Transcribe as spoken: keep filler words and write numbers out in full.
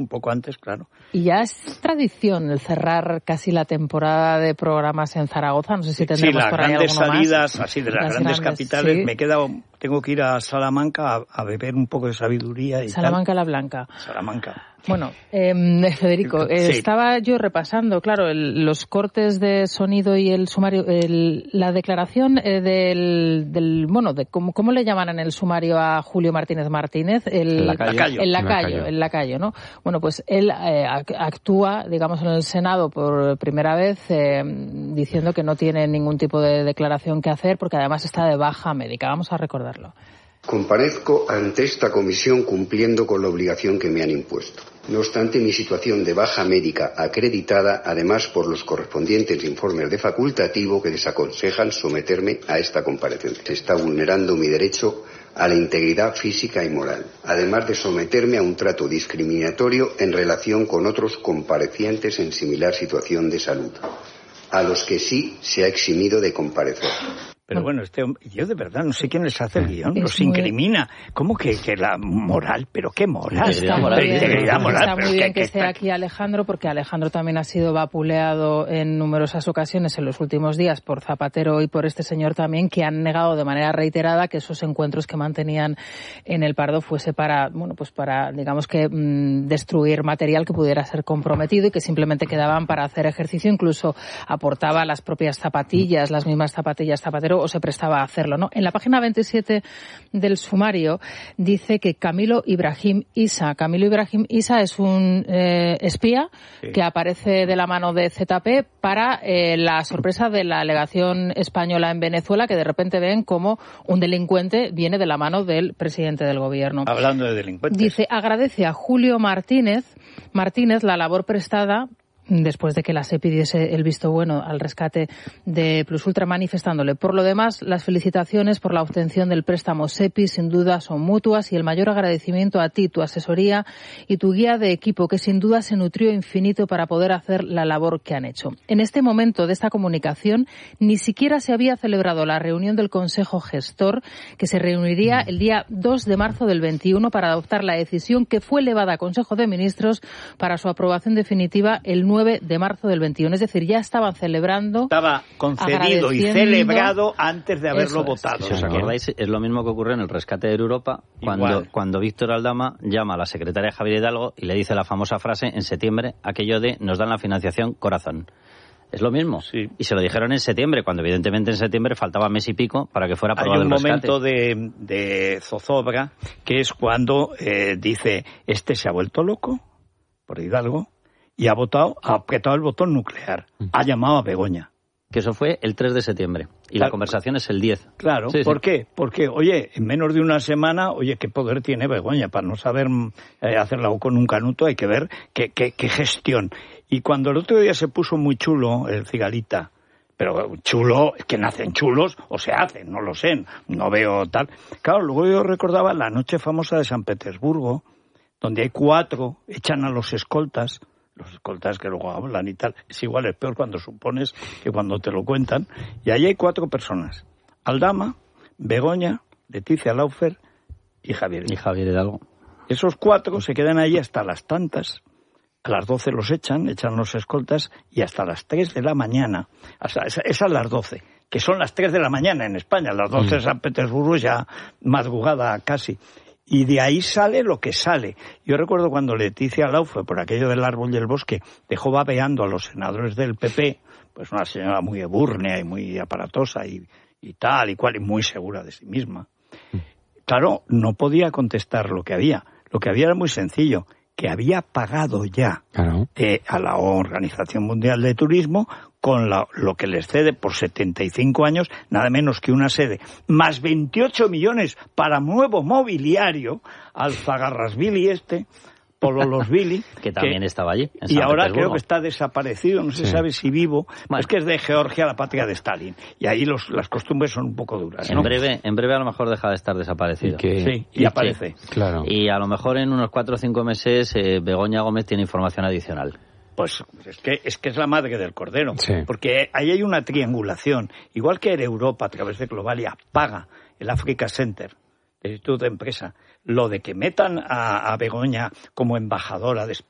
un poco antes, claro. Y ya es tradición el cerrar casi la temporada de programas en Zaragoza, no sé si tendremos sí, por ahí alguno más. Sí, las grandes salidas, así de las, las grandes, grandes capitales, sí. me he quedado, tengo que ir a Salamanca a, a beber un poco de sabiduría y Salamanca tal. la Blanca. Salamanca. Bueno, eh, Federico, eh, sí. estaba yo repasando, claro, el, los cortes de sonido y el sumario, el, la declaración eh, del, del, bueno, de cómo, cómo le llaman en el sumario a Julio Martínez Martínez, el, el lacayo, el lacayo, el lacayo, ¿no? Bueno, pues él eh, actúa, digamos, en el Senado por primera vez eh, diciendo que no tiene ningún tipo de declaración que hacer porque además está de baja médica. Vamos a recordarlo. Comparezco ante esta comisión cumpliendo con la obligación que me han impuesto. No obstante, mi situación de baja médica acreditada, además por los correspondientes informes de facultativo que desaconsejan someterme a esta comparecencia. Se está vulnerando mi derecho a la integridad física y moral, además de someterme a un trato discriminatorio en relación con otros comparecientes en similar situación de salud, a los que sí se ha eximido de comparecer. Pero bueno, este yo de verdad no sé quién les hace el guión, es los muy... incrimina. ¿Cómo que, que la moral? ¿Pero qué moral? Está moral, muy bien, integridad moral, está muy bien que, que esté está... aquí Alejandro, porque Alejandro también ha sido vapuleado en numerosas ocasiones en los últimos días por Zapatero y por este señor también, que han negado de manera reiterada que esos encuentros que mantenían en el Pardo fuese para, bueno, pues para, digamos que mmm, destruir material que pudiera ser comprometido y que simplemente quedaban para hacer ejercicio. Incluso aportaba las propias zapatillas, las mismas zapatillas Zapatero, o se prestaba a hacerlo, ¿no? En la página veintisiete del sumario dice que Camilo Ibrahim Issa, Camilo Ibrahim Issa es un eh, espía sí. que aparece de la mano de Z P para eh, la sorpresa de la legación española en Venezuela, que de repente ven como un delincuente viene de la mano del presidente del gobierno. Hablando de delincuentes. Dice, agradece a Julio Martínez, Martínez la labor prestada después de que la SEPI diese el visto bueno al rescate de Plus Ultra, manifestándole. Por lo demás, las felicitaciones por la obtención del préstamo SEPI sin duda son mutuas y el mayor agradecimiento a ti, tu asesoría y tu guía de equipo, que sin duda se nutrió infinito para poder hacer la labor que han hecho. En este momento de esta comunicación, ni siquiera se había celebrado la reunión del Consejo Gestor, que se reuniría el día dos de marzo del veintiuno para adoptar la decisión que fue elevada a Consejo de Ministros para su aprobación definitiva el nueve de marzo del veintiuno. Es decir, ya estaban celebrando... Estaba concedido y celebrado antes de haberlo Eso votado. Es. Si os acordáis, es lo mismo que ocurrió en el rescate de Europa, cuando, cuando Víctor Aldama llama a la secretaria Javier Hidalgo y le dice la famosa frase en septiembre, aquello de nos dan la financiación corazón. Es lo mismo. Sí. Y se lo dijeron en septiembre, cuando evidentemente en septiembre faltaba mes y pico para que fuera aprobado el rescate. Hay un momento de, de zozobra, que es cuando eh, dice, este se ha vuelto loco, por Hidalgo, y ha votado, ha apretado el botón nuclear. Ha llamado a Begoña. Que eso fue el tres de septiembre. Y claro, la conversación es el diez. Claro. Sí, ¿Por sí. qué? Porque, oye, en menos de una semana, oye, ¿qué poder tiene Begoña? Para no saber eh, hacerla con un canuto hay que ver qué, qué, qué gestión. Y cuando el otro día se puso muy chulo el Cigalita, pero chulo, es que nacen chulos o se hacen, no lo sé, no veo tal. Claro, luego yo recordaba la noche famosa de San Petersburgo, donde hay cuatro, echan a los escoltas, los escoltas que luego hablan y tal, es igual, es peor cuando supones que cuando te lo cuentan, y ahí hay cuatro personas, Aldama, Begoña, Leticia Laufer y Javier Hidalgo. Y Javier Hidalgo. Esos cuatro se quedan ahí hasta las tantas, a las doce los echan, echan los escoltas, y hasta las tres de la mañana, hasta, es, es a las doce, que son las tres de la mañana en España, las doce de San Petersburgo ya madrugada casi. Y de ahí sale lo que sale. Yo recuerdo cuando Leticia Laufer, por aquello del árbol y el bosque, dejó babeando a los senadores del P P, pues una señora muy ebúrnea y muy aparatosa y, y tal y cual, y muy segura de sí misma. Claro, no podía contestar lo que había. Lo que había era muy sencillo, que había pagado ya claro. eh, a la Organización Mundial de Turismo con la, lo que les cede por setenta y cinco años, nada menos que una sede, más veintiocho millones para nuevo mobiliario al Zagarrasvili este, Pololosvili, que también que, estaba allí. En y San ahora Petersburgo. Creo que está desaparecido, no se sí. sabe si vivo. Bueno. Es que es de Georgia, la patria de Stalin, y ahí los, las costumbres son un poco duras, ¿no? En breve, en breve a lo mejor deja de estar desaparecido. Y que, sí, y, y aparece. Que, claro. Y a lo mejor en unos cuatro o cinco meses eh, Begoña Gómez tiene información adicional. Pues es que, es que es la madre del cordero, sí. porque ahí hay una triangulación, igual que en Europa a través de Globalia paga el Africa Center, el Instituto de Empresa, lo de que metan a, a Begoña como embajadora de España.